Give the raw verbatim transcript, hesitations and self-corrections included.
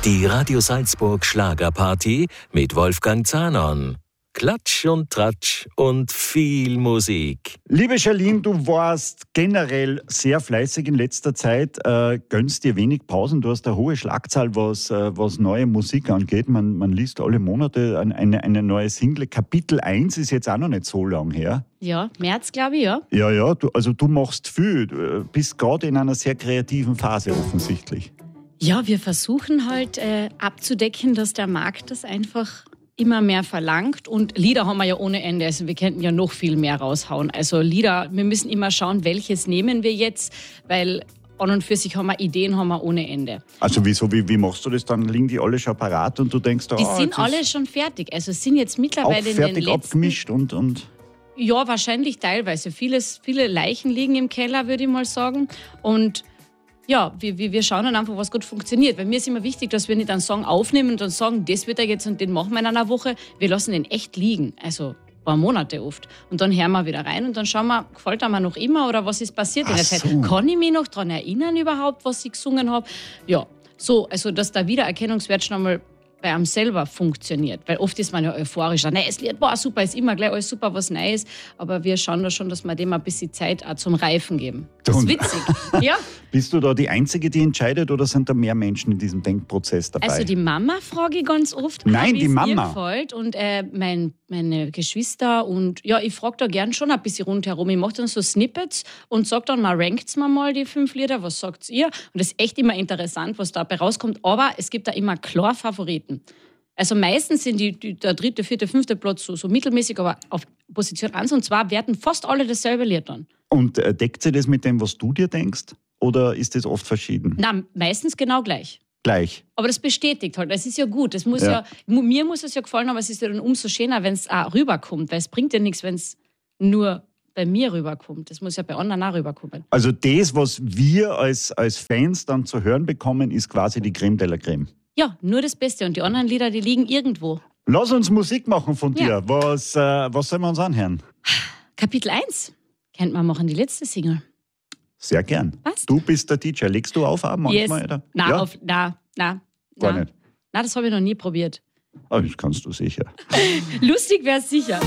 Die Radio Salzburg Schlagerparty mit Wolfgang Zahnorn. Klatsch und Tratsch und viel Musik. Liebe Charlene, du warst generell sehr fleißig in letzter Zeit, äh, gönnst dir wenig Pausen. Du hast eine hohe Schlagzahl, was, äh, was neue Musik angeht. Man, man liest alle Monate eine, eine neue Single. Kapitel eins ist jetzt auch noch nicht so lang her. Ja, März, glaube ich, ja. Ja, ja, du, also du machst viel. Du bist gerade in einer sehr kreativen Phase offensichtlich. Ja, wir versuchen halt äh, abzudecken, dass der Markt das einfach immer mehr verlangt. Und Lieder haben wir ja ohne Ende. Also wir könnten ja noch viel mehr raushauen. Also Lieder, wir müssen immer schauen, welches nehmen wir jetzt, weil an und für sich haben wir Ideen, haben wir ohne Ende. Also wieso, wie, wie machst du das dann? Liegen die alle schon parat und du denkst, oh, die sind alle schon fertig. Also es sind jetzt mittlerweile auch fertig in den letzten... abgemischt und... und ja, wahrscheinlich teilweise. Vieles, viele Leichen liegen im Keller, würde ich mal sagen. Und ja, wir, wir schauen dann einfach, was gut funktioniert. Weil mir ist immer wichtig, dass wir nicht einen Song aufnehmen und dann sagen, das wird er jetzt und den machen wir in einer Woche. Wir lassen den echt liegen, also ein paar Monate oft. Und dann hören wir wieder rein und dann schauen wir, gefällt er mir noch immer oder was ist passiert in der Zeit. So. Kann ich mich noch daran erinnern überhaupt, was ich gesungen habe? Ja, so, also dass der Wiedererkennungswert schon einmal bei einem selber funktioniert. Weil oft ist man ja euphorisch. Nein, das Lied war super, ist immer gleich alles super, was Neues. Aber wir schauen da schon, dass wir dem ein bisschen Zeit auch zum Reifen geben. Das ist witzig. Ja. Bist du da die Einzige, die entscheidet, oder sind da mehr Menschen in diesem Denkprozess dabei? Also die Mama frage ich ganz oft. Nein, die Mama. Ihr gefällt. Und äh, mein, meine Geschwister. Und ja, ich frage da gern schon ein bisschen rundherum. Ich mache dann so Snippets und sage dann mal, rankt's mir mal die fünf Lieder, was sagt ihr? Und das ist echt immer interessant, was dabei rauskommt. Aber es gibt da immer klar Favoriten. Also meistens sind die, die, der dritte, vierte, fünfte Platz so, so mittelmäßig, aber auf Position eins. Und zwar werden fast alle dasselbe Lied dann. Und äh, deckt sich das mit dem, was du dir denkst? Oder ist das oft verschieden? Nein, meistens genau gleich. Gleich. Aber das bestätigt halt. Das ist ja gut. Das muss ja. Ja, mir muss es ja gefallen, aber es ist ja dann umso schöner, wenn es auch rüberkommt. Weil es bringt ja nichts, wenn es nur bei mir rüberkommt. Das muss ja bei anderen auch rüberkommen. Also das, was wir als, als Fans dann zu hören bekommen, ist quasi die Creme de la Creme. Ja, nur das Beste. Und die anderen Lieder, die liegen irgendwo. Lass uns Musik machen von dir. Ja. Was, äh, was sollen wir uns anhören? Kapitel eins. Kennt man machen, die letzte Single. Sehr gern. Was? Du bist der D J. Legst du auf manchmal? Yes. Oder? Nein, ja? auf, nein, nein. Gar nein. nicht. Nein, das habe ich noch nie probiert. Aber das kannst du sicher. Lustig wäre es sicher.